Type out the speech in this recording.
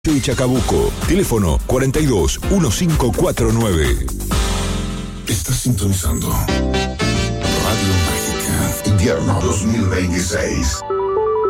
y Chacabuco. Teléfono 42 1549. Estás sintonizando Radio Mágica Invierno 2026.